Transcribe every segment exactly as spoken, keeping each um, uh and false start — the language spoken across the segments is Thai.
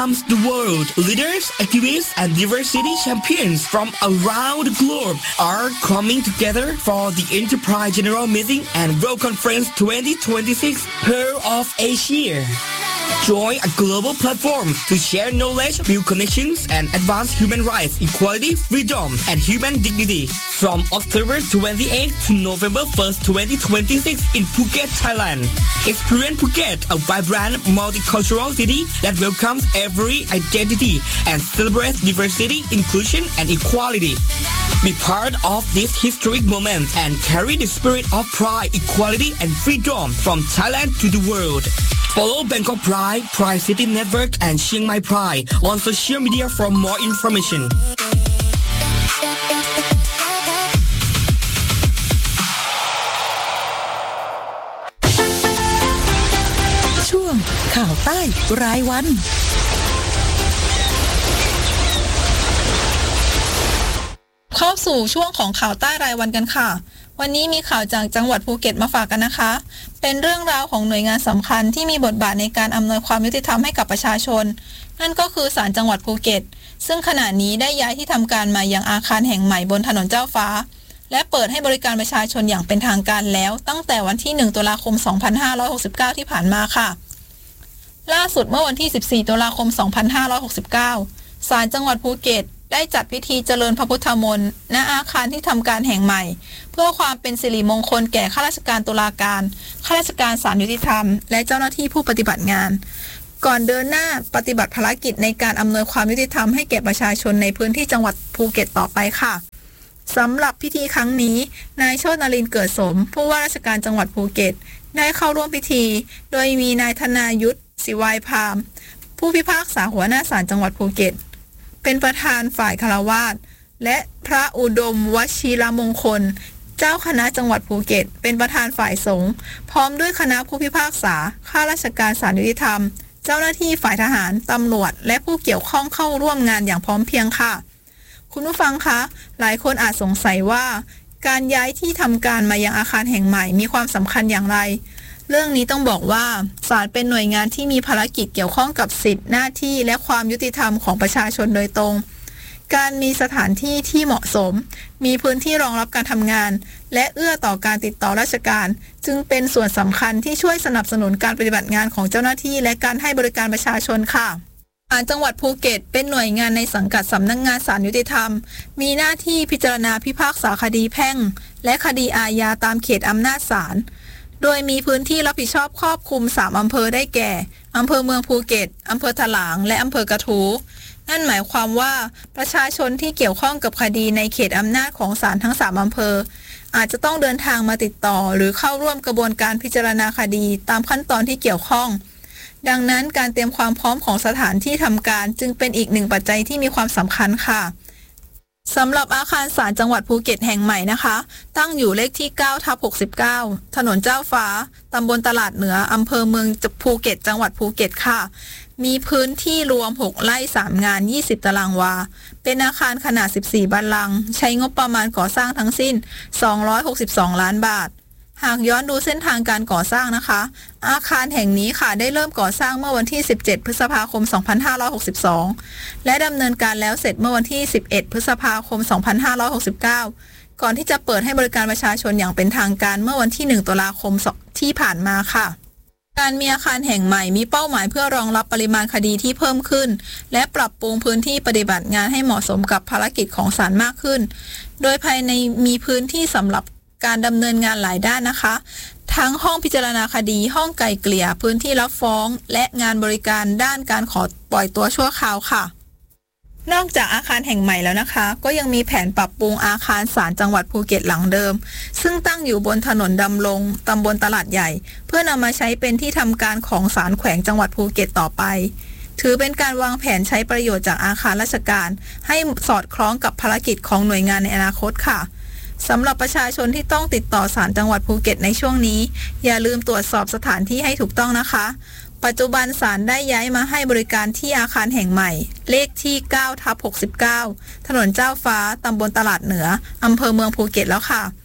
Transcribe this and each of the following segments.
comes the world. Leaders, activists, and diversity champions from around the globe are coming together for the Enterprise General Meeting and World Conference twenty twenty-six Pearl of Asia. Join a global platform to share knowledge, build connections, and advance human rights, equality, freedom, and human dignity. From October twenty-eighth to November first, twenty twenty-six in Phuket, Thailand. Experience Phuket, a vibrant multicultural city that welcomes every identity and celebrates diversity, inclusion, and equality. Be part of this historic moment and carry the spirit of pride, equality, and freedom from Thailand to the world. Follow Bangkok Pride, Pride City Network, and Chiang Mai Pride on social media for more information. ช่วงข่าวใต้รายวันเข้าสู่ช่วงของข่าวใต้รายวันกันค่ะวันนี้มีข่าวจากจังหวัดภูเก็ตมาฝากกันนะคะเป็นเรื่องราวของหน่วยงานสำคัญที่มีบทบาทในการอำนวยความยุติธรรมให้กับประชาชนนั่นก็คือศาลจังหวัดภูเก็ตซึ่งขณะนี้ได้ย้ายที่ทำการมายังอาคารแห่งใหม่บนถนนเจ้าฟ้าและเปิดให้บริการประชาชนอย่างเป็นทางการแล้วตั้งแต่วันที่หนึ่งตุลาคมสองพันห้าร้อยหกสิบเก้าที่ผ่านมาค่ะล่าสุดเมื่อวันที่สิบสี่ตุลาคมสองพันห้าร้อยหกสิบเก้าศาลจังหวัดภูเก็ตได้จัดพิธีเจริญพระพุทธมนต์ณอาคารที่ทำการแห่งใหม่เพื่อความเป็นสิริมงคลแก่ข้าราชการตุลาการข้าราชการศาลยุติธรรมและเจ้าหน้าที่ผู้ปฏิบัติงานก่อนเดินหน้าปฏิบัติภารกิจในการอำนวยความยุติธรรมให้แก่ประชาชนในพื้นที่จังหวัดภูเก็ตต่อไปค่ะสำหรับพิธีครั้งนี้นายโชตินรินทร์เกิดสมผู้ว่าราชการจังหวัดภูเก็ตได้เข้าร่วมพิธีโดยมีนายธนายุทธศิวายพามผู้พิพากษาหัวหน้าศาลจังหวัดภูเก็ตเป็นประธานฝ่ายฆราวาสและพระอุดมวชิรมงคลเจ้าคณะจังหวัดภูเก็ตเป็นประธานฝ่ายสงฆ์พร้อมด้วยคณะผู้พิพากษาข้าราชการศาลยุติธรรมเจ้าหน้าที่ฝ่ายทหารตำรวจและผู้เกี่ยวข้องเข้าร่วมงานอย่างพร้อมเพรียงค่ะคุณผู้ฟังคะหลายคนอาจสงสัยว่าการย้ายที่ทำการมายังอาคารแห่งใหม่มีความสำคัญอย่างไรเรื่องนี้ต้องบอกว่าศาลเป็นหน่วยงานที่มีภารกิจเกี่ยวข้องกับสิทธิหน้าที่และความยุติธรรมของประชาชนโดยตรงการมีสถานที่ที่เหมาะสมมีพื้นที่รองรับการทำงานและเอื้อต่อการติดต่อราชการจึงเป็นส่วนสำคัญที่ช่วยสนับสนุนการปฏิบัติงานของเจ้าหน้าที่และการให้บริการประชาชนค่ะศาลจังหวัดภูเก็ตเป็นหน่วยงานในสังกัดสำนักงานศาลยุติธรรมมีหน้าที่พิจารณาพิพากษาคดีแพ่งและคดีอาญาตามเขตอำนาจศาลโดยมีพื้นที่รับผิดชอบครอบคลุมสามอำเภอได้แก่อำเภอเมืองภูเก็ตอำเภอถลางและอำเภอกระทู้นั่นหมายความว่าประชาชนที่เกี่ยวข้องกับคดีในเขตอำนาจของศาลทั้งสามอำเภออาจจะต้องเดินทางมาติดต่อหรือเข้าร่วมกระบวนการพิจารณาคดีตามขั้นตอนที่เกี่ยวข้องดังนั้นการเตรียมความพร้อมของสถานที่ทำการจึงเป็นอีกหนึ่งปัจจัยที่มีความสำคัญค่ะสำหรับอาคารศาลจังหวัดภูเก็ตแห่งใหม่นะคะตั้งอยู่เลขที่ เก้าทับหกสิบเก้า ถนนเจ้าฟ้าตำบลตลาดเหนืออำเภอเมืองภูเก็ตจังหวัดภูเก็ตค่ะมีพื้นที่รวมหกไร่สามงานยี่สิบตารางวาเป็นอาคารขนาดสิบสี่บัลลังก์ใช้งบประมาณก่อสร้างทั้งสิ้นสองร้อยหกสิบสองล้านบาทหากย้อนดูเส้นทางการก่อสร้างนะคะอาคารแห่งนี้ค่ะได้เริ่มก่อสร้างเมื่อวันที่สิบเจ็ดพฤษภาคมสองพันห้าร้อยหกสิบสองและดำเนินการแล้วเสร็จเมื่อวันที่สิบเอ็ดพฤษภาคมสองพันห้าร้อยหกสิบเก้าก่อนที่จะเปิดให้บริการประชาชนอย่างเป็นทางการเมื่อวันที่หนึ่งตุลาคมที่ผ่านมาค่ะการมีอาคารแห่งใหม่มีเป้าหมายเพื่อรองรับปริมาณคดีที่เพิ่มขึ้นและปรับปรุงพื้นที่ปฏิบัติงานให้เหมาะสมกับภารกิจของศาลมากขึ้นโดยภายในมีพื้นที่สำหรับการดำเนินงานหลายด้านนะคะทั้งห้องพิจารณาคดีห้องไกล่เกลี่ยพื้นที่รับฟ้องและงานบริการด้านการขอปล่อยตัวชั่วคราวค่ะนอกจากอาคารแห่งใหม่แล้วนะคะก็ยังมีแผนปรับปรุงอาคารศาลจังหวัดภูเก็ตหลังเดิมซึ่งตั้งอยู่บนถนนดำรงตำบลตลาดใหญ่เพื่อนำมาใช้เป็นที่ทำการของศาลแขวงจังหวัดภูเก็ตต่อไปถือเป็นการวางแผนใช้ประโยชน์จากอาคารราชการให้สอดคล้องกับภารกิจของหน่วยงานในอนาคตค่ะสำหรับประชาชนที่ต้องติดต่อศาลจังหวัดภูเก็ตในช่วงนี้อย่าลืมตรวจสอบสถานที่ให้ถูกต้องนะคะปัจจุบันศาลได้ย้ายมาให้บริการที่อาคารแห่งใหม่เลขที่ เก้าทับหกสิบเก้า ถนนเจ้าฟ้าตำบลตลาดเหนืออำเภอเมืองภูเก็ตแล้วค่ะ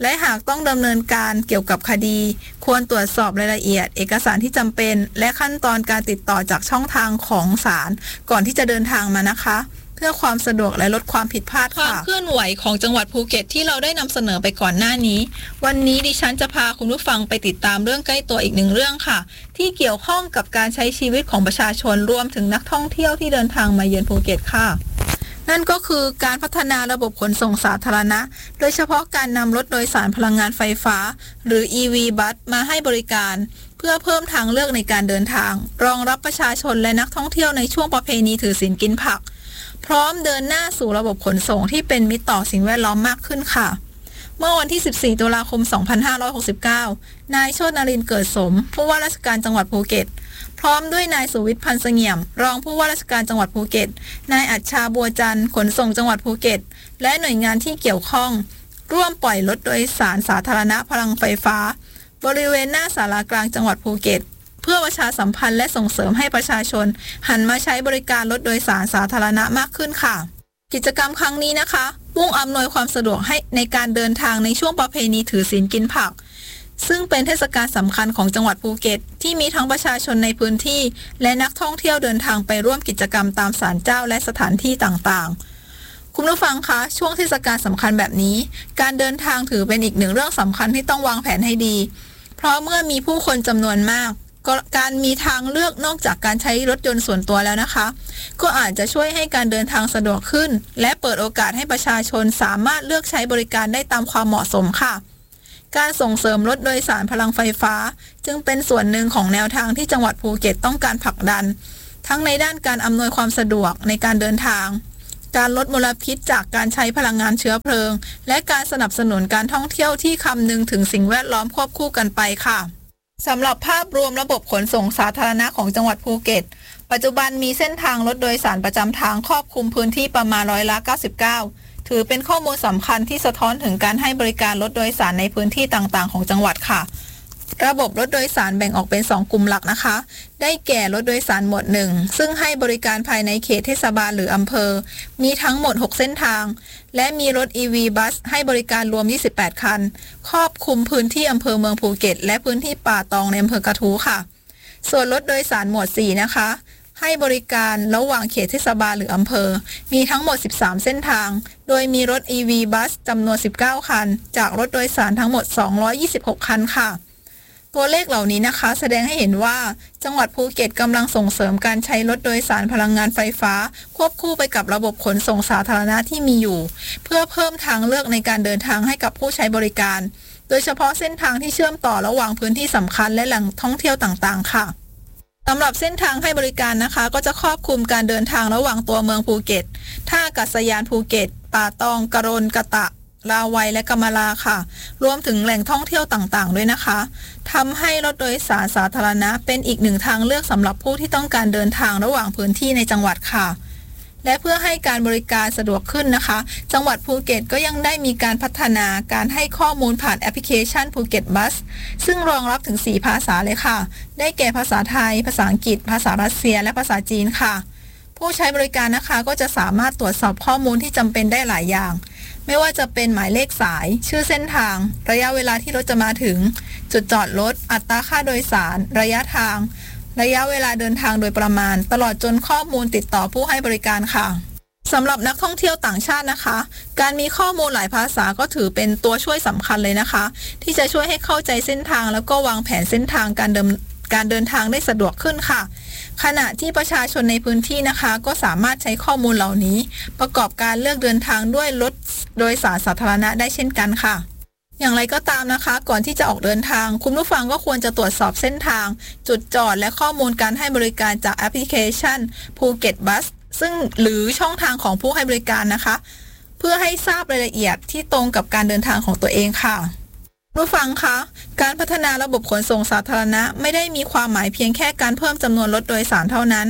และหากต้องดำเนินการเกี่ยวกับคดีควรตรวจสอบรายละเอียดเอกสารที่จำเป็นและขั้นตอนการติดต่อจากช่องทางของศาลก่อนที่จะเดินทางมานะคะเพื่อความสะดวกและลดความผิดพลาดค่ะความเคลื่อนไหวของจังหวัดภูเก็ตที่เราได้นำเสนอไปก่อนหน้านี้วันนี้ดิฉันจะพาคุณผู้ฟังไปติดตามเรื่องใกล้ตัวอีกหนึ่งเรื่องค่ะที่เกี่ยวข้องกับการใช้ชีวิตของประชาชนรวมถึงนักท่องเที่ยวที่เดินทางมาเยือนภูเก็ตค่ะนั่นก็คือการพัฒนาระบบขนส่งสาธารณะโดยเฉพาะการนำรถโดยสารพลังงานไฟฟ้าหรือ อี วี บัสมาให้บริการเพื่อเพิ่มทางเลือกในการเดินทางรองรับประชาชนและนักท่องเที่ยวในช่วงประเพณีถือศีลกินผักพร้อมเดินหน้าสู่ระบบขนส่งที่เป็นมิตรต่อสิ่งแวดล้อมมากขึ้นค่ะเมื่อวันที่สิบสี่ตุลาคมสองพันห้าร้อยหกสิบเก้านายโชตินรินทร์เกิดสมผู้ว่าราชการจังหวัดภูเก็ตพร้อมด้วยนายสุวิทย์พันธ์เสงี่ยมรองผู้ว่าราชการจังหวัดภูเก็ตนายอัจฉาบัวจันทร์ขนส่งจังหวัดภูเก็ตและหน่วยงานที่เกี่ยวข้องร่วมปล่อยรถโดยสารสาธารณะพลังไฟฟ้าบริเวณหน้าศาลากลางจังหวัดภูเก็ตเพื่อประชาสัมพันธ์และส่งเสริมให้ประชาชนหันมาใช้บริการรถโดยสารสาธารณะมากขึ้นค่ะกิจกรรมครั้งนี้นะคะมุ่งอำนวยความสะดวกให้ในการเดินทางในช่วงประเพณีถือศีลกินผักซึ่งเป็นเทศกาลสำคัญของจังหวัดภูเก็ตที่มีทั้งประชาชนในพื้นที่และนักท่องเที่ยวเดินทางไปร่วมกิจกรรมตามศาลเจ้าและสถานที่ต่างๆคุณผู้ฟังคะช่วงเทศกาลสำคัญแบบนี้การเดินทางถือเป็นอีกหนึ่งเรื่องสำคัญที่ต้องวางแผนให้ดีเพราะเมื่อมีผู้คนจำนวนมากการมีทางเลือกนอกจากการใช้รถยนต์ส่วนตัวแล้วนะคะก็อาจจะช่วยให้การเดินทางสะดวกขึ้นและเปิดโอกาสให้ประชาชนสามารถเลือกใช้บริการได้ตามความเหมาะสมค่ะการส่งเสริมรถโดยสารพลังไฟฟ้าจึงเป็นส่วนหนึ่งของแนวทางที่จังหวัดภูเก็ตต้องการผลักดันทั้งในด้านการอำนวยความสะดวกในการเดินทางการลดมลพิษจากการใช้พลังงานเชื้อเพลิงและการสนับสนุนการท่องเที่ยวที่คำนึงถึงสิ่งแวดล้อมควบคู่กันไปค่ะสำหรับภาพรวมระบบขนส่งสาธารณะของจังหวัดภูเก็ตปัจจุบันมีเส้นทางรถโดยสารประจำทางครอบคลุมพื้นที่ประมาณร้อยละเก้าสิบเก้าถือเป็นข้อมูลสำคัญที่สะท้อนถึงการให้บริการรถโดยสารในพื้นที่ต่างๆของจังหวัดค่ะระบบรถโดยสารแบ่งออกเป็นสองกลุ่มหลักนะคะได้แก่รถโดยสารหมวดหนึ่งซึ่งให้บริการภายในเขตเทศบาลหรืออำเภอมีทั้งหมดหกเส้นทางและมีรถ อี วี บัสให้บริการรวมยี่สิบแปดคันครอบคลุมพื้นที่อำเภอเมืองภูเก็ตและพื้นที่ป่าตองในอำเภอกระทู้ค่ะส่วนรถโดยสารหมวดสี่นะคะให้บริการระหว่างเขตเทศบาลหรืออำเภอมีทั้งหมดสิบสามเส้นทางโดยมีรถ อี วี บัสจำนวนสิบเก้าคันจากรถโดยสารทั้งหมดสองร้อยยี่สิบหกคันค่ะตัวเลขเหล่านี้นะคะแสดงให้เห็นว่าจังหวัดภูเก็ตกำลังส่งเสริมการใช้รถโดยสารพลังงานไฟฟ้าควบคู่ไปกับระบบขนส่งสาธารณะที่มีอยู่เพื่อเพิ่มทางเลือกในการเดินทางให้กับผู้ใช้บริการโดยเฉพาะเส้นทางที่เชื่อมต่อระหว่างพื้นที่สำคัญและแหล่งท่องเที่ยวต่างๆค่ะสำหรับเส้นทางให้บริการนะคะก็จะครอบคลุมการเดินทางระหว่างตัวเมืองภูเก็ตท่าอากาศยานภูเก็ตป่าตองกะรนกะตะลาวัยและกำมะลาค่ะรวมถึงแหล่งท่องเที่ยวต่างๆด้วยนะคะทำให้รถโดยสารสาธารณะเป็นอีกหนึ่งทางเลือกสำหรับผู้ที่ต้องการเดินทางระหว่างพื้นที่ในจังหวัดค่ะและเพื่อให้การบริการสะดวกขึ้นนะคะจังหวัดภูเก็ตก็ยังได้มีการพัฒนาการให้ข้อมูลผ่านแอปพลิเคชันภูเก็ตบัสซึ่งรองรับถึงสี่ภาษาเลยค่ะได้แก่ภาษาไทยภาษาอังกฤษภาษารัสเซียและภาษาจีนค่ะผู้ใช้บริการนะคะก็จะสามารถตรวจสอบข้อมูลที่จำเป็นได้หลายอย่างไม่ว่าจะเป็นหมายเลขสายชื่อเส้นทางระยะเวลาที่รถจะมาถึงจุดจอดรถอัตราค่าโดยสารระยะทางระยะเวลาเดินทางโดยประมาณตลอดจนข้อมูลติดต่อผู้ให้บริการค่ะสำหรับนักท่องเที่ยวต่างชาตินะคะการมีข้อมูลหลายภาษาก็ถือเป็นตัวช่วยสำคัญเลยนะคะที่จะช่วยให้เข้าใจเส้นทางแล้วก็วางแผนเส้นทางการเดินการเดินทางได้สะดวกขึ้นค่ะขณะที่ประชาชนในพื้นที่นะคะก็สามารถใช้ข้อมูลเหล่านี้ประกอบการเลือกเดินทางด้วยรถโดยสารสาธารณะได้เช่นกันค่ะอย่างไรก็ตามนะคะก่อนที่จะออกเดินทางคุณผู้ฟังก็ควรจะตรวจสอบเส้นทางจุดจอดและข้อมูลการให้บริการจากแอปพลิเคชันภูเก็ตบัสซึ่งหรือช่องทางของผู้ให้บริการนะคะเพื่อให้ทราบรายละเอียดที่ตรงกับการเดินทางของตัวเองค่ะผู้ฟังคะการพัฒนาระบบขนส่งสาธารณะไม่ได้มีความหมายเพียงแค่การเพิ่มจำนวนรถโดยสารเท่านั้น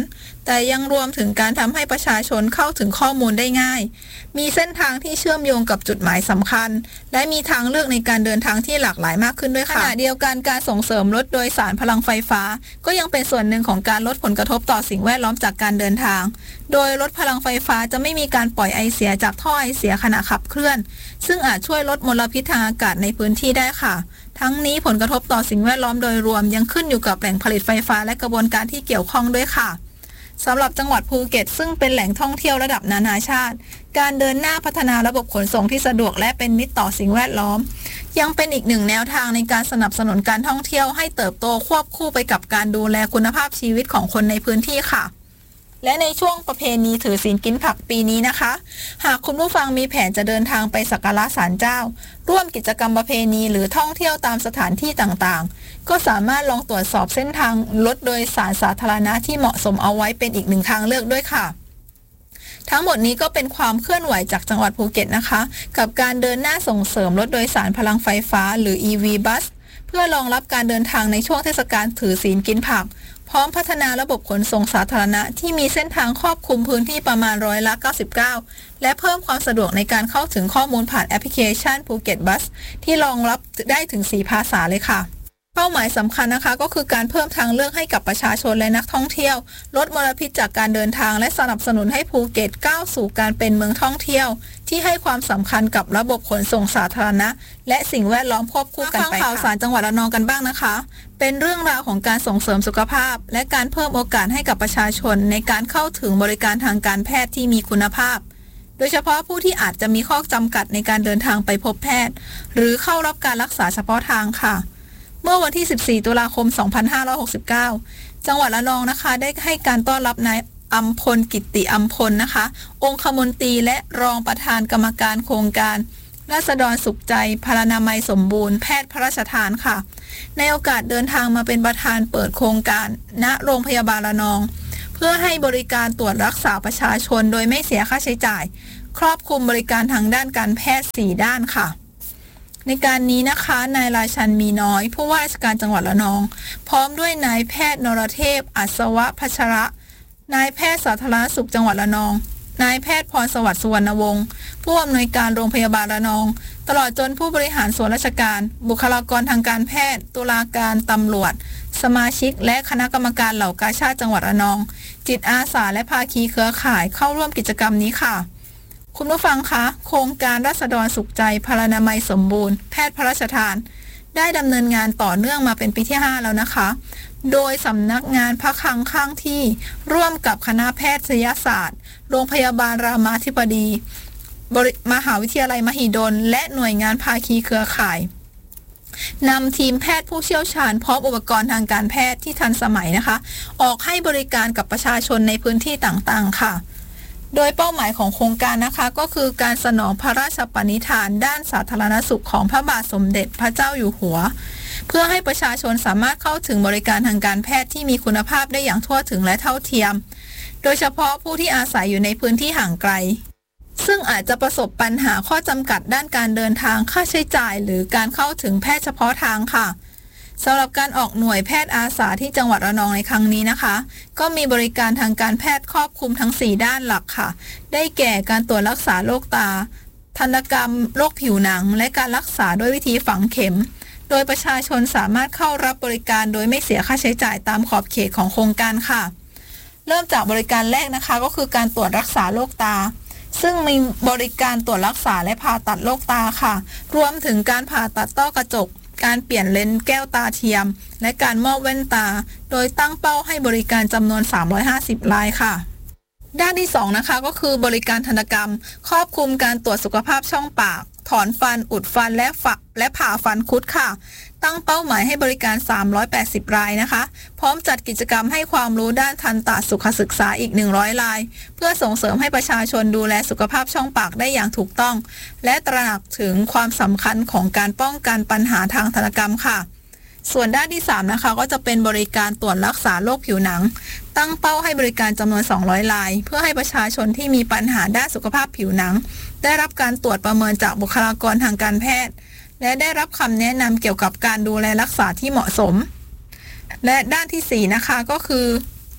แต่ยังรวมถึงการทำให้ประชาชนเข้าถึงข้อมูลได้ง่ายมีเส้นทางที่เชื่อมโยงกับจุดหมายสำคัญและมีทางเลือกในการเดินทางที่หลากหลายมากขึ้นด้วยค่ะขณะเดียวกันการส่งเสริมรถโดยสารพลังไฟฟ้าก็ยังเป็นส่วนหนึ่งของการลดผลกระทบต่อสิ่งแวดล้อมจากการเดินทางโดยรถพลังไฟฟ้าจะไม่มีการปล่อยไอเสียจากท่อไอเสียขณะขับเคลื่อนซึ่งอาจช่วยลดมลพิษทางอากาศในพื้นที่ได้ค่ะทั้งนี้ผลกระทบต่อสิ่งแวดล้อมโดยรวมยังขึ้นอยู่กับแหล่งผลิตไฟฟ้าและกระบวนการที่เกี่ยวข้องด้วยค่ะสำหรับจังหวัดภูเก็ตซึ่งเป็นแหล่งท่องเที่ยวระดับนานาชาติการเดินหน้าพัฒนาระบบขนส่งที่สะดวกและเป็นมิตรต่อสิ่งแวดล้อมยังเป็นอีกหนึ่งแนวทางในการสนับสนุนการท่องเที่ยวให้เติบโตควบคู่ไปกับการดูแลคุณภาพชีวิตของคนในพื้นที่ค่ะและในช่วงประเพณีถือศีลกินผักปีนี้นะคะหากคุณผู้ฟังมีแผนจะเดินทางไปสักการะศาลเจ้าร่วมกิจกรรมประเพณีหรือท่องเที่ยวตามสถานที่ต่างๆก็สามารถลองตรวจสอบเส้นทางรถโดยสารสาธารณะที่เหมาะสมเอาไว้เป็นอีกหนึ่งทางเลือกด้วยค่ะทั้งหมดนี้ก็เป็นความเคลื่อนไหวจากจังหวัดภูเก็ตนะคะกับการเดินหน้าส่งเสริมรถโดยสารพลังไฟฟ้าหรือ อี วี Bus เพื่อรองรับการเดินทางในช่วงเทศกาลถือศีลกินผักพร้อมพัฒนาระบบขนส่งสาธารณะที่มีเส้นทางครอบคลุมพื้นที่ประมาณร้อยละเก้าสิบเก้าและเพิ่มความสะดวกในการเข้าถึงข้อมูลผ่านแอปพลิเคชันภูเก็ตบัสที่รองรับได้ถึงสี่ภาษาเลยค่ะเป้าหมายสำคัญนะคะก็คือการเพิ่มทางเลือกให้กับประชาชนและนักท่องเที่ยวลดมลพิษจากการเดินทางและสนับสนุนให้ภูเก็ตก้าวสู่การเป็นเมืองท่องเที่ยวที่ให้ความสำคัญกับระบบขนส่งสาธารณะและสิ่งแวดล้อมควบคู่กันไปค่ะข่าวสารจังหวัดระนองกันบ้างนะคะเป็นเรื่องราวของการส่งเสริมสุขภาพและการเพิ่มโอกาสให้กับประชาชนในการเข้าถึงบริการทางการแพทย์ที่มีคุณภาพโดยเฉพาะผู้ที่อาจจะมีข้อจำกัดในการเดินทางไปพบแพทย์หรือเข้ารับการรักษาเฉพาะทางค่ะเมื่อวันที่สิบสี่ตุลาคมสองพันห้าร้อยหกสิบเก้าจังหวัดระนองนะคะได้ให้การต้อนรับนายอัมพลกิตติอัมพลนะคะองคมนตรีและรองประธานกรรมการโครงการราษฎรสุขใจพรรณนามัยสมบูรณ์แพทย์พระราชทานค่ะในโอกาสเดินทางมาเป็นประธานเปิดโครงการณโรงพยาบาลระนองเพื่อให้บริการตรวจรักษาประชาชนโดยไม่เสียค่าใช้จ่ายครอบคลุมบริการทางด้านการแพทย์สี่ด้านค่ะในการนี้นะคะนายราชันมีน้อยผู้ว่าราชการจังหวัดระนองพร้อมด้วยนายแพทย์นรเทพอัศวะพัชระนายแพทย์สาธารณสุขจังหวัดระนองนายแพทย์พรสวัสดิ์สุวรรณวงศ์ผู้อำนวยการโรงพยาบาลระนองตลอดจนผู้บริหารส่วนราชการบุคลากรทางการแพทย์ตุลาการตำรวจสมาชิกและคณะกรรมการเหล่ากาชาดจังหวัดระนองจิตอาสาและภาคีเครือข่ายเข้าร่วมกิจกรรมนี้ค่ะคุณผู้ฟังคะโครงการราษฎรสุขใจพรรณนามัยสมบูรณ์แพทย์พระราชทานได้ดำเนินงานต่อเนื่องมาเป็นปีที่ห้าแล้วนะคะโดยสำนักงานพระคลังข้างที่ร่วมกับคณะแพทยศาสตร์โรงพยาบาลรามาธิบดีมหาวิทยาลัยมหิดลและหน่วยงานภาคีเครือข่ายนำทีมแพทย์ผู้เชี่ยวชาญพร้อมอุปกรณ์ทางการแพทย์ที่ทันสมัยนะคะออกให้บริการกับประชาชนในพื้นที่ต่างๆค่ะโดยเป้าหมายของโครงการนะคะก็คือการสนองพระราชปณิธานด้านสาธารณสุขของพระบาทสมเด็จพระเจ้าอยู่หัวเพื่อให้ประชาชนสามารถเข้าถึงบริการทางการแพทย์ที่มีคุณภาพได้อย่างทั่วถึงและเท่าเทียมโดยเฉพาะผู้ที่อาศัยอยู่ในพื้นที่ห่างไกลซึ่งอาจจะประสบปัญหาข้อจำกัดด้านการเดินทางค่าใช้จ่ายหรือการเข้าถึงแพทย์เฉพาะทางค่ะสำหรับการออกหน่วยแพทย์อาสาที่จังหวัดระนองในครั้งนี้นะคะก็มีบริการทางการแพทย์ครอบคลุมทั้งสี่ด้านหลักค่ะได้แก่การตรวจรักษาโรคตาทันตกรรมโรคผิวหนังและการรักษาด้วยวิธีฝังเข็มโดยประชาชนสามารถเข้ารับบริการโดยไม่เสียค่าใช้จ่ายตามขอบเขตของโครงการค่ะเริ่มจากบริการแรกนะคะก็คือการตรวจรักษาโรคตาซึ่งมีบริการตรวจรักษาและผ่าตัดโรคตาค่ะรวมถึงการผ่าตัดต้อกระจกการเปลี่ยนเลนส์แก้วตาเทียมและการมอบแว่นตาโดยตั้งเป้าให้บริการจำนวนสามร้อยห้าสิบรายค่ะด้านที่สองนะคะก็คือบริการทันตกรรมครอบคลุมการตรวจสุขภาพช่องปากถอนฟันอุดฟันและฝะและผ่าฟันคุดค่ะตั้งเป้าหมายให้บริการสามร้อยแปดสิบรายนะคะพร้อมจัดกิจกรรมให้ความรู้ด้านทันตสุขศึกษาอีกหนึ่งร้อยรายเพื่อส่งเสริมให้ประชาชนดูแลสุขภาพช่องปากได้อย่างถูกต้องและตระหนักถึงความสำคัญของการป้องกันปัญหาทางทันตกรรมค่ะส่วนด้านที่สามนะคะก็จะเป็นบริการตรวจรักษาโรคผิวหนังตั้งเป้าให้บริการจำนวนสองร้อยรายเพื่อให้ประชาชนที่มีปัญหาด้านสุขภาพผิวหนังได้รับการตรวจประเมินจากบุคลากรทางการแพทย์และได้รับคำแนะนำเกี่ยวกับการดูแลรักษาที่เหมาะสมและด้านที่สี่นะคะก็คือ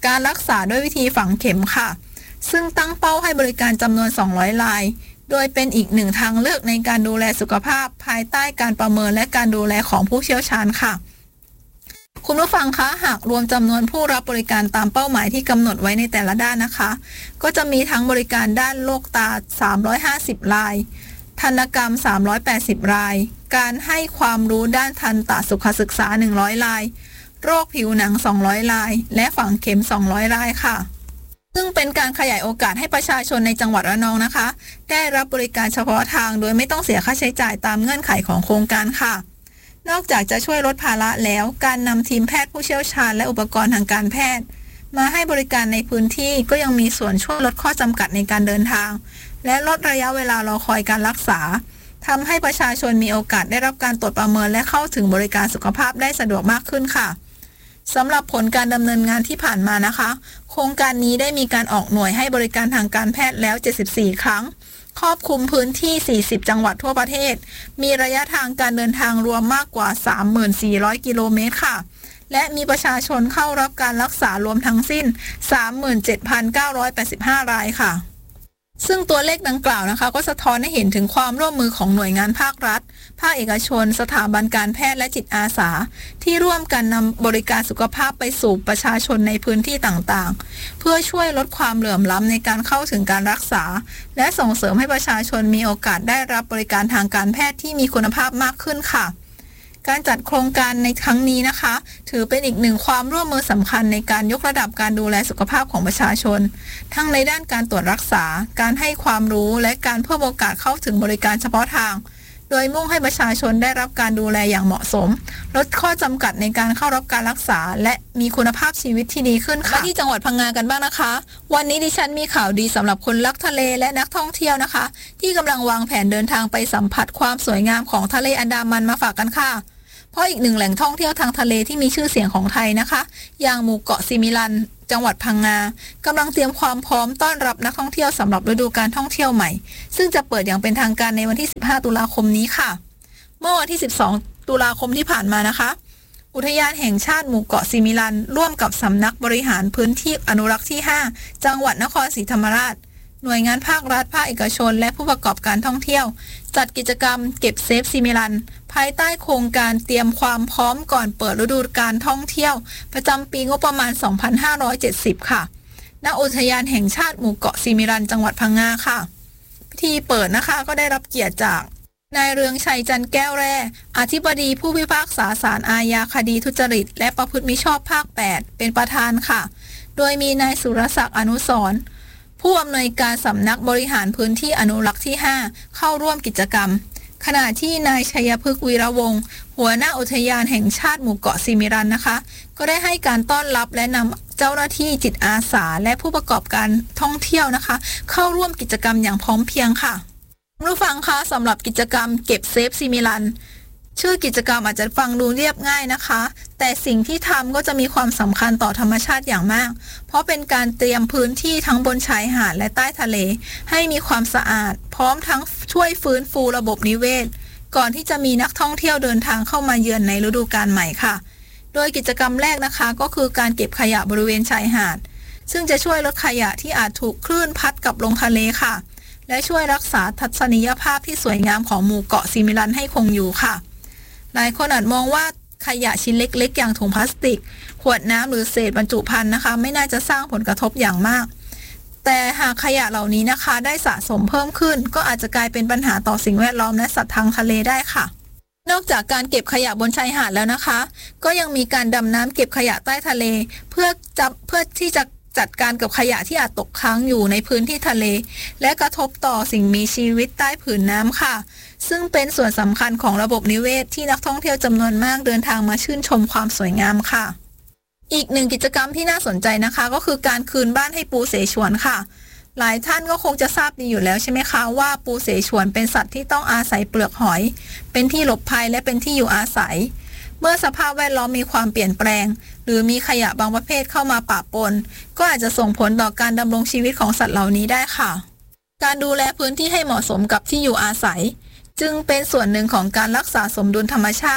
การรักษาด้วยวิธีฝังเข็มค่ะซึ่งตั้งเป้าให้บริการจำนวนสองร้อยรายโดยเป็นอีกหนึ่งทางเลือกในการดูแลสุขภาพภายใต้การประเมินและการดูแลของผู้เชี่ยวชาญค่ะคุณผู้ฟังคะหากรวมจำนวนผู้รับบริการตามเป้าหมายที่กำหนดไว้ในแต่ละด้านนะคะก็จะมีทั้งบริการด้านโรคตาสามร้อยห้าสิบรายทันตกรรมสามร้อยแปดสิบรายการให้ความรู้ด้านทันตสุขศึกษาหนึ่งร้อยรายโรคผิวหนังสองร้อยรายและฝังเข็มสองร้อยรายค่ะซึ่งเป็นการขยายโอกาสให้ประชาชนในจังหวัดระนองนะคะได้รับบริการเฉพาะทางโดยไม่ต้องเสียค่าใช้จ่ายตามเงื่อนไขของโครงการค่ะนอกจากจะช่วยลดภาระแล้วการนำทีมแพทย์ผู้เชี่ยวชาญและอุปกรณ์ทางการแพทย์มาให้บริการในพื้นที่ก็ยังมีส่วนช่วยลดข้อจำกัดในการเดินทางและลดระยะเวลารอคอยการรักษาทำให้ประชาชนมีโอกาสได้รับการตรวจประเมินและเข้าถึงบริการสุขภาพได้สะดวกมากขึ้นค่ะสำหรับผลการดำเนินงานที่ผ่านมานะคะโครงการนี้ได้มีการออกหน่วยให้บริการทางการแพทย์แล้วเจ็ดสิบสี่ครั้งครอบคลุมพื้นที่สี่สิบจังหวัดทั่วประเทศมีระยะทางการเดินทางรวมมากกว่า สามหมื่นสี่ร้อย กิโลเมตรค่ะและมีประชาชนเข้ารับการรักษารวมทั้งสิ้น สามหมื่นเจ็ดพันเก้าร้อยแปดสิบห้า รายค่ะซึ่งตัวเลขดังกล่าวนะคะก็สะท้อนให้เห็นถึงความร่วมมือของหน่วยงานภาครัฐภาคเอกชนสถาบันการแพทย์และจิตอาสาที่ร่วมกันนำบริการสุขภาพไปสู่ประชาชนในพื้นที่ต่างๆเพื่อช่วยลดความเหลื่อมล้ำในการเข้าถึงการรักษาและส่งเสริมให้ประชาชนมีโอกาสได้รับบริการทางการแพทย์ที่มีคุณภาพมากขึ้นค่ะการจัดโครงการในครั้งนี้นะคะถือเป็นอีกหนึ่งความร่วมมือสำคัญในการยกระดับการดูแลสุขภาพของประชาชนทั้งในด้านการตรวจรักษาการให้ความรู้และการเพิ่มโอกาสเข้าถึงบริการเฉพาะทางโดยมุ่งให้ประชาชนได้รับการดูแลอย่างเหมาะสมลดข้อจำกัดในการเข้ารับการรักษาและมีคุณภาพชีวิตที่ดีขึ้นค่ะมาที่จังหวัดพังงากันบ้างนะคะวันนี้ดิฉันมีข่าวดีสำหรับคนรักทะเลและนักท่องเที่ยวนะคะที่กำลังวางแผนเดินทางไปสัมผัสความสวยงามของทะเลอันดามันมาฝากกันค่ะเพราะอีกหนึ่งแหล่งท่องเที่ยวทางทะเลที่มีชื่อเสียงของไทยนะคะอย่างหมู่เกาะซิมิลันจังหวัดพังงากำลังเตรียมความพร้อมต้อนรับนักท่องเที่ยวสำหรับฤดูกาลท่องเที่ยวใหม่ซึ่งจะเปิดอย่างเป็นทางการในวันที่สิบห้าตุลาคมนี้ค่ะเมื่อวันที่สิบสองตุลาคมที่ผ่านมานะคะอุทยานแห่งชาติหมู่เกาะซิมิลันร่วมกับสำนักบริหารพื้นที่อนุรักษ์ที่ห้าจังหวัดนครศรีธรรมราชหน่วยงานภาครัฐภาคเอกชนและผู้ประกอบการท่องเที่ยวจัดกิจกรรมเก็บเซฟซิมิลันภายใต้โครงการเตรียมความพร้อมก่อนเปิดฤดูกาลท่องเที่ยวประจำปีงบประมาณ สองพันห้าร้อยเจ็ดสิบ ค่ะณอุทยานแห่งชาติหมู่เกาะซิมิลันจังหวัดพังงาค่ะพิธีเปิดนะคะก็ได้รับเกียรติจากนายเรืองชัยจันแก้วแร่อธิบดีผู้พิพากษาศาลอาญาคดีทุจริตและประพฤติมิชอบภาคแปดเป็นประธานค่ะโดยมีนายสุรศักดิ์อนุสรณ์ผู้อำนวยการสำนักบริหารพื้นที่อนุรักษ์ที่ห้าเข้าร่วมกิจกรรมขณะที่นายชัยพฤกษ์วีระวงศ์หัวหน้าอุทยานแห่งชาติหมู่เกาะซิมิลันนะคะก็ได้ให้การต้อนรับและนำเจ้าหน้าที่จิตอาสาและผู้ประกอบการท่องเที่ยวนะคะเข้าร่วมกิจกรรมอย่างพร้อมเพรียงค่ะคุณผู้ฟังคะสำหรับกิจกรรมเก็บเซฟซิมิลันชื่อกิจกรรมอาจจะฟังดูเรียบง่ายนะคะแต่สิ่งที่ทำก็จะมีความสำคัญต่อธรรมชาติอย่างมากเพราะเป็นการเตรียมพื้นที่ทั้งบนชายหาดและใต้ทะเลให้มีความสะอาดพร้อมทั้งช่วยฟื้นฟูระบบนิเวศก่อนที่จะมีนักท่องเที่ยวเดินทางเข้ามาเยือนในฤดูกาลใหม่ค่ะโดยกิจกรรมแรกนะคะก็คือการเก็บขยะบริเวณชายหาดซึ่งจะช่วยลดขยะที่อาจถูกคลื่นพัดกลับลงทะเลค่ะและช่วยรักษาทัศนียภาพที่สวยงามของหมู่เกาะซิมิลันให้คงอยู่ค่ะหลายคนอาจมองว่าขยะชิ้นเล็กๆอย่างถุงพลาสติกขวดน้ำหรือเศษบรรจุภัณฑ์นะคะไม่น่าจะสร้างผลกระทบอย่างมากแต่หากขยะเหล่านี้นะคะได้สะสมเพิ่มขึ้นก็อาจจะกลายเป็นปัญหาต่อสิ่งแวดล้อมและสัตว์ทางทะเลได้ค่ะนอกจากการเก็บขยะบนชายหาดแล้วนะคะก็ยังมีการดำน้ำเก็บขยะใต้ทะเลเพื่อจะเพื่อที่จะจัดการกับขยะที่อาจตกค้างอยู่ในพื้นที่ทะเลและกระทบต่อสิ่งมีชีวิตใต้ผืนน้ำค่ะซึ่งเป็นส่วนสำคัญของระบบนิเวศที่นักท่องเที่ยวจำนวนมากเดินทางมาชื่นชมความสวยงามค่ะอีกหนึ่งกิจกรรมที่น่าสนใจนะคะก็คือการคืนบ้านให้ปูเสฉวนค่ะหลายท่านก็คงจะทราบดีอยู่แล้วใช่ไหมคะว่าปูเสฉวนเป็นสัตว์ที่ต้องอาศัยเปลือกหอยเป็นที่หลบภัยและเป็นที่อยู่อาศัยเมื่อสภาพแวดล้อมมีความเปลี่ยนแปลงหรือมีขยะบางประเภทเข้ามาปะปนก็อาจจะส่งผลต่อการดำรงชีวิตของสัตว์เหล่านี้ได้ค่ะการดูแลพื้นที่ให้เหมาะสมกับที่อยู่อาศัยจึงเป็นส่วนหนึ่งของการรักษาสมดุลธรรมชาติ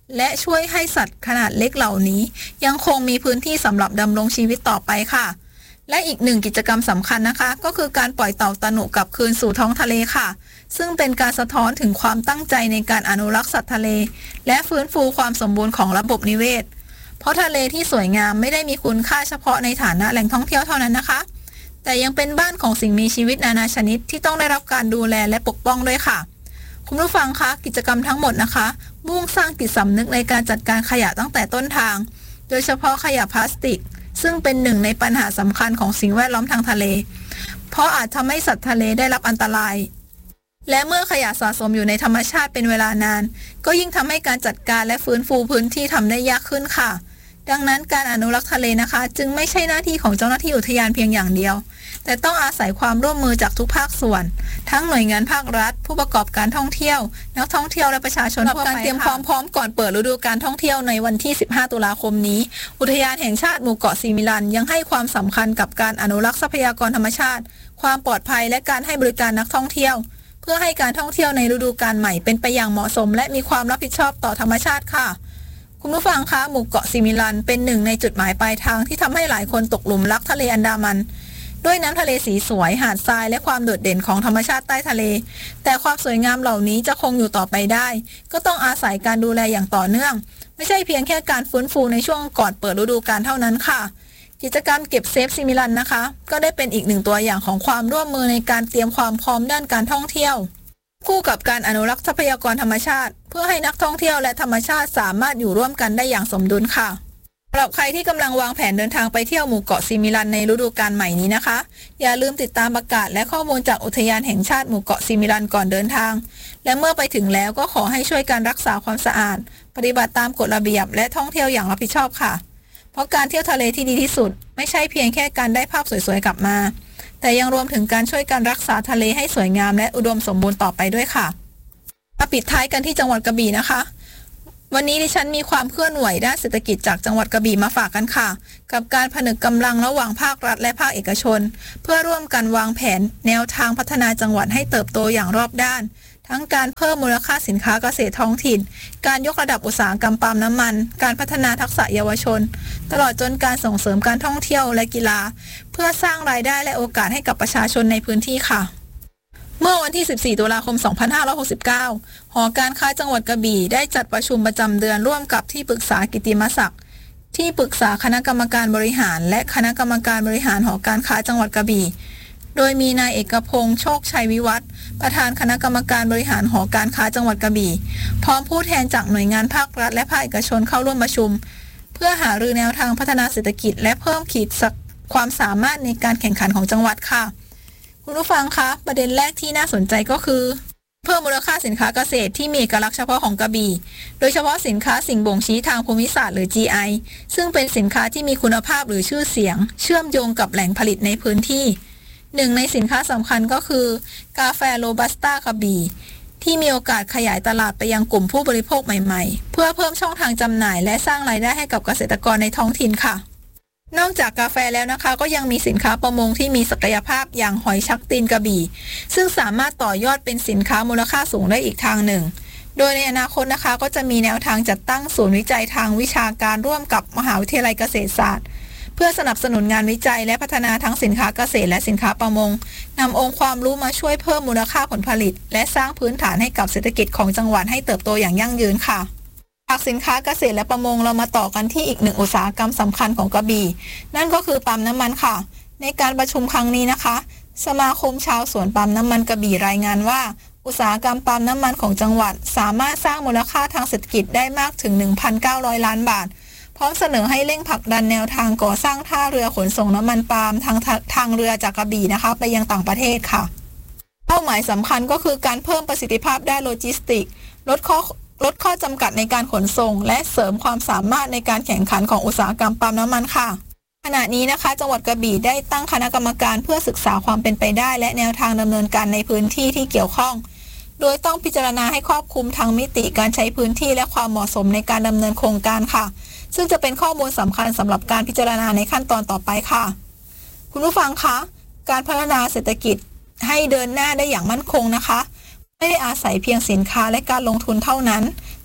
และช่วยให้สัตว์ขนาดเล็กเหล่านี้ยังคงมีพื้นที่สำหรับดำรงชีวิตต่อไปค่ะและอีกหนึ่งกิจกรรมสำคัญนะคะก็คือการปล่อยเต่าตะหนุกลับคืนสู่ท้องทะเลค่ะซึ่งเป็นการสะท้อนถึงความตั้งใจในการอนุรักษ์สัตว์ทะเลและฟื้นฟูความสมบูรณ์ของระบบนิเวศเพราะทะเลที่สวยงามไม่ได้มีคุณค่าเฉพาะในฐานะแหล่งท่องเที่ยวเท่านั้นนะคะแต่ยังเป็นบ้านของสิ่งมีชีวิตนานาชนิดที่ต้องได้รับการดูแลและปกป้องด้วยค่ะคุณผู้ฟังคะกิจกรรมทั้งหมดนะคะมุ่งสร้างจิตสำนึกในการจัดการขยะตั้งแต่ต้นทางโดยเฉพาะขยะพลาสติกซึ่งเป็นหนึ่งในปัญหาสำคัญของสิ่งแวดล้อมทางทะเลเพราะอาจทำให้สัตว์ทะเลได้รับอันตรายและเมื่อขยะสะสมอยู่ในธรรมชาติเป็นเวลานานก็ยิ่งทำให้การจัดการและฟื้นฟูพื้นที่ทำได้ยากขึ้นค่ะดังนั้นการอนุรักษ์ทะเลนะคะจึงไม่ใช่หน้าที่ของเจ้าหน้าที่อุทยานเพียงอย่างเดียวแต่ต้องอาศัยความร่วมมือจากทุกภาคส่วนทั้งหน่วยงานภาครัฐผู้ประกอบการท่องเที่ยวนักท่องเที่ยวและประชาชนทั่วไปการเตรียมความพร้อมก่อนเปิดฤดูการท่องเที่ยวในวันที่สิบห้าตุลาคมนี้อุทยานแห่งชาติหมู่เกาะซีมิลันยังให้ความสำคัญกับการอนุรักษ์ทรัพยากรธรรมชาติความปลอดภัยและการให้บริการนักท่องเที่ยวเพื่อให้การท่องเที่ยวในฤดูกาลใหม่เป็นไปอย่างเหมาะสมและมีความรับผิดชอบต่อธรรมชาติค่ะคุณผู้ฟังคะหมู่เกาะซิมิลันเป็นหนึ่งในจุดหมายปลายทางที่ทำให้หลายคนตกหลุมรักทะเลอันดามันด้วยน้ำทะเลสีสวยหาดทรายและความโดดเด่นของธรรมชาติใต้ทะเลแต่ความสวยงามเหล่านี้จะคงอยู่ต่อไปได้ก็ต้องอาศัยการดูแลอย่างต่อเนื่องไม่ใช่เพียงแค่การฟื้นฟูในช่วงก่อนเปิดฤดูกาลเท่านั้นค่ะกิจกรรมเก็บเซฟซิมิลันนะคะก็ได้เป็นอีกหนึ่งตัวอย่างของความร่วมมือในการเตรียมความพร้อมด้านการท่องเที่ยวคู่กับการอนุรักษ์ทรัพยากรธรรมชาติเพื่อให้นักท่องเที่ยวและธรรมชาติสามารถอยู่ร่วมกันได้อย่างสมดุลค่ะสำหรับใครที่กำลังวางแผนเดินทางไปเที่ยวหมู่เกาะซิมิลันในฤดูกาลใหม่นี้นะคะอย่าลืมติดตามประกาศและข้อมูลจากอุทยานแห่งชาติหมู่เกาะซิมิลันก่อนเดินทางและเมื่อไปถึงแล้วก็ขอให้ช่วยกันรักษาความสะอาดปฏิบัติตามกฎระเบียบและท่องเที่ยวอย่างรับผิดชอบค่ะเพราะการเที่ยวทะเลที่ดีที่สุดไม่ใช่เพียงแค่การได้ภาพสวยๆกลับมาแต่ยังรวมถึงการช่วยกันรักษาทะเลให้สวยงามและอุดมสมบูรณ์ต่อไปด้วยค่ะมาปิดท้ายกันที่จังหวัดกระบี่นะคะวันนี้ดิฉันมีความเคลื่อนไหวด้านเศรษฐกิจจากจังหวัดกระบี่มาฝากกันค่ะกับการผนึกกำลังระหว่างภาครัฐและภาคเอกชนเพื่อร่วมกันวางแผนแนวทางพัฒนาจังหวัดให้เติบโตอย่างรอบด้านทั้งการเพิ่มมูลค่าสินค้าเกษตรท้องถิ่นการยกระดับอุตสาหกรรมปาล์มน้ำมันการพัฒนาทักษะเยาวชนตลอดจนการส่งเสริมการท่องเที่ยวและกีฬาเพื่อสร้างรายได้และโอกาสให้กับประชาชนในพื้นที่ค่ะเมื่อวันที่สิบสี่ตุลาคมสองพันห้าร้อยหกสิบเก้าหอการค้าจังหวัดกระบี่ได้จัดประชุมประจำเดือนร่วมกับที่ปรึกษากิตติมศักดิ์ที่ปรึกษาคณะกรรมการบริหารและคณะกรรมการบริหารหอการค้าจังหวัดกระบี่โดยมีนายเอกพงษ์โชคชัยวิวัฒน์ประธานคณะกรรมการบริหารหอการค้าจังหวัดกระบี่พร้อมผู้แทนจากหน่วยงานภาครัฐและภาคเอกชนเข้าร่วมประชุมเพื่อหารือแนวทางพัฒนาเศรษฐกิจและเพิ่มขีดความสามารถในการแข่งขันของจังหวัดค่ะคุณผู้ฟังคะประเด็นแรกที่น่าสนใจก็คือเพิ่มมูลค่าสินค้าเกษตรที่มีเอกลักษณ์เฉพาะของกระบี่โดยเฉพาะสินค้าสิ่งบ่งชี้ทางภูมิศาสตร์หรือ จี ไอ ซึ่งเป็นสินค้าที่มีคุณภาพหรือชื่อเสียงเชื่อมโยงกับแหล่งผลิตในพื้นที่หนึ่งในสินค้าสำคัญก็คือกาแฟโรบัสต้ากระบี่ที่มีโอกาสขยายตลาดไปยังกลุ่มผู้บริโภคใหม่ๆเพื่อเพิ่มช่องทางจำหน่ายและสร้างรายได้ให้กับเกษตรกรในท้องถิ่นค่ะนอกจากกาแฟแล้วนะคะก็ยังมีสินค้าประมงที่มีศักยภาพอย่างหอยชักตีนกระบี่ซึ่งสามารถต่อยอดเป็นสินค้ามูลค่าสูงได้อีกทางหนึ่งโดยในอนาคตนะคะก็จะมีแนวทางจัดตั้งศูนย์วิจัยทางวิชาการร่วมกับมหาวิทยาลัยเกษตรศาสตร์เพื่อสนับสนุนงานวิจัยและพัฒนาทั้งสินค้าเกษตรและสินค้าประมงนำองค์ความรู้มาช่วยเพิ่มมูลค่าผลผลิตและสร้างพื้นฐานให้กับเศรษฐกิจของจังหวัดให้เติบโตอย่างยั่งยืนค่ะจากสินค้าเกษตรและประมงเรามาต่อกันที่อีกหนึ่งอุตสาหกรรมสำคัญของกระบี่นั่นก็คือปาล์มน้ำมันค่ะในการประชุมครั้งนี้นะคะสมาคมชาวสวนปาล์มน้ำมันกระบี่รายงานว่าอุตสาหกรรมปาล์มน้ำมันของจังหวัดสามารถสร้างมูลค่าทางเศรษฐกิจได้มากถึง หนึ่งพันเก้าร้อย ล้านบาทพร้อมเสนอให้เร่งผลักดันแนวทางก่อสร้างท่าเรือขนส่งน้ำมันปาล์มทางทางเรือจากกระบี่นะคะไปยังต่างประเทศค่ะเป้าหมายสำคัญก็คือการเพิ่มประสิทธิภาพด้านโลจิสติกส์ลดข้อลดข้อจำกัดในการขนส่งและเสริมความสามารถในการแข่งขันของอุตสาหกรรมปาล์มน้ำมันค่ะขณะนี้นะคะจังหวัดกระบี่ได้ตั้งคณะกรรมการเพื่อศึกษาความเป็นไปได้และแนวทางดำเนินการในพื้นที่ที่เกี่ยวข้องโดยต้องพิจารณาให้ครอบคลุมทั้งมิติการใช้พื้นที่และความเหมาะสมในการดำเนินโครงการค่ะซึ่งจะเป็นข้อมูลสำคัญสำหรับการพิจารณาในขั้นตอนต่อไปค่ะคุณผู้ฟังคะการพัฒนาเศรษฐกิจให้เดินหน้าได้อย่างมั่นคงนะคะไม่ได้อาศัยเพียงสินค้าและการลงทุนเท่านั้น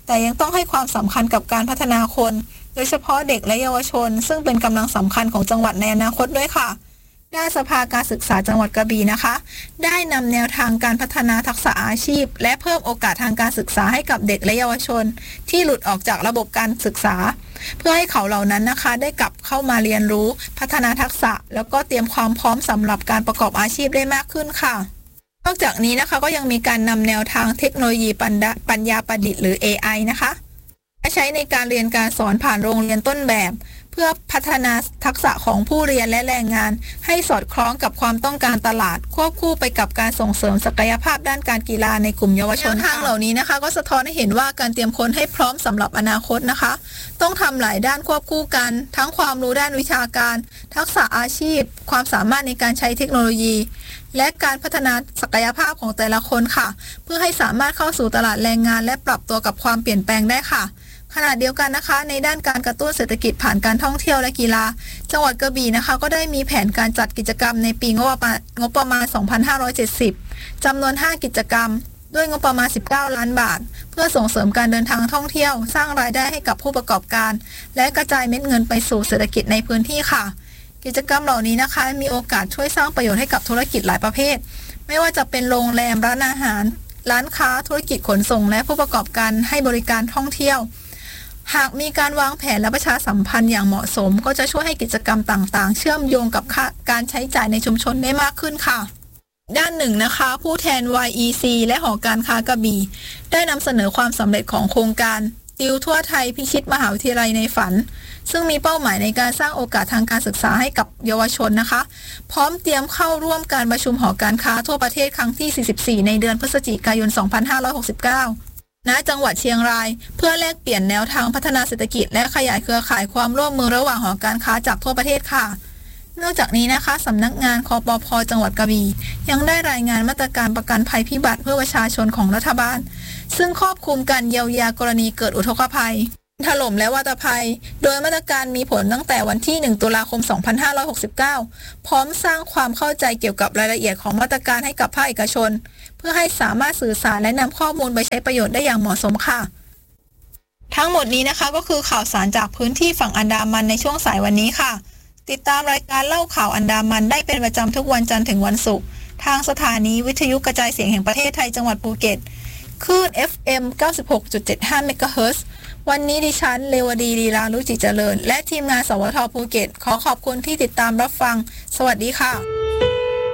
แต่ยังต้องให้ความสำคัญกับการพัฒนาคนโดยเฉพาะเด็กและเยาวชนซึ่งเป็นกำลังสำคัญของจังหวัดในอนาคตด้วยค่ะด้านสภาการศึกษาจังหวัดกระบี่นะคะได้นำแนวทางการพัฒนาทักษะอาชีพและเพิ่มโอกาสทางการศึกษาให้กับเด็กและเยาวชนที่หลุดออกจากระบบการศึกษาเพื่อให้เขาเหล่านั้นนะคะได้กลับเข้ามาเรียนรู้พัฒนาทักษะแล้วก็เตรียมความพร้อมสำหรับการประกอบอาชีพได้มากขึ้นค่ะนอกจากนี้นะคะก็ยังมีการนำแนวทางเทคโนโลยีปัญญาประดิษฐ์หรือ เอ ไอ นะคะใช้ในการเรียนการสอนผ่านโรงเรียนต้นแบบเพื่อพัฒนาทักษะของผู้เรียนและแรงงานให้สอดคล้องกับความต้องการตลาดควบคู่ไปกับการส่งเสริมศักยภาพด้านการกีฬาในกลุ่มเยาวชนทางเหล่านี้นะคะก็สะท้อนให้เห็นว่าการเตรียมคนให้พร้อมสำหรับอนาคตนะคะต้องทำหลายด้านควบคู่กันทั้งความรู้ด้านวิชาการทักษะอาชีพความสามารถในการใช้เทคโนโลยีและการพัฒนาศักยภาพของแต่ละคนค่ะเพื่อให้สามารถเข้าสู่ตลาดแรงงานและปรับตัวกับความเปลี่ยนแปลงได้ค่ะขณะเดียวกันนะคะในด้านการกระตุ้นเศรษฐกิจผ่านการท่องเที่ยวและกีฬาจังหวัดกระบี่นะคะก็ได้มีแผนการจัดกิจกรรมในปีงบประมาณงบประมาณสองพันห้าร้อยเจ็ดสิบจำนวนห้ากิจกรรมด้วยงบประมาณสิบเก้าล้านบาทเพื่อส่งเสริมการเดินทางท่องเที่ยวสร้างรายได้ให้กับผู้ประกอบการและกระจายเม็ดเงินไปสู่เศรษฐกิจในพื้นที่ค่ะกิจกรรมเหล่านี้นะคะมีโอกาสช่วยสร้างประโยชน์ให้กับธุรกิจหลายประเภทไม่ว่าจะเป็นโรงแรมร้านอาหารร้านค้าธุรกิจขนส่งและผู้ประกอบการให้บริการท่องเที่ยวหากมีการวางแผนและประชาสัมพันธ์อย่างเหมาะสมก็จะช่วยให้กิจกรรมต่างๆเชื่อมโยงกับการใช้จ่ายในชุมชนได้มากขึ้นค่ะด้านหนึ่งนะคะผู้แทน วาย อี ซี และหอการค้ากระบี่ได้นำเสนอความสำเร็จของโครงการติวทั่วไทยพิชิตมหาวิทยาลัยในฝันซึ่งมีเป้าหมายในการสร้างโอกาสทางการศึกษาให้กับเยาวชนนะคะพร้อมเตรียมเข้าร่วมการประชุมหอการค้าทั่วประเทศครั้งที่สี่สิบสี่ในเดือนพฤศจิกายนสองพันห้าร้อยหกสิบเก้าณจังหวัดเชียงรายเพื่อแลกเปลี่ยนแนวทางพัฒนาเศรษฐกิจและขยายเครือข่ายความร่วมมือระหว่างหอการค้าจากทั่วประเทศค่ะนอกจากนี้นะคะสำนักงานคปภ.จังหวัดกระบี่ยังได้รายงานมาตรการประกันภัยพิบัติเพื่อประชาชนของรัฐบาลซึ่งครอบคลุมการเยียวยากรณีเกิดอุทกภัยถล่มและวาตภัยโดยมาตรการมีผลตั้งแต่วันที่หนึ่งตุลาคมสองพันห้าร้อยหกสิบเก้าพร้อมสร้างความเข้าใจเกี่ยวกับรายละเอียดของมาตรการให้กับภาคเอกชนเพื่อให้สามารถสื่อสารและนำข้อมูลไปใช้ประโยชน์ได้อย่างเหมาะสมค่ะทั้งหมดนี้นะคะก็คือข่าวสารจากพื้นที่ฝั่งอันดามันในช่วงสายวันนี้ค่ะติดตามรายการเล่าข่าวอันดามันได้เป็นประจำทุกวันจันทร์ถึงวันศุกร์ทางสถานีวิทยุกระจายเสียงแห่งประเทศไทยจังหวัดภูเก็ตคลื่น เอฟ เอ็ม เก้าสิบหกจุดเจ็ดห้า เมกะเฮิรตซ์วันนี้ดิฉันเลวดีลีลารุจิเจริญและทีมงานสวทภูเก็ตขอขอบคุณที่ติดตามรับฟังสวัสดีค่ะ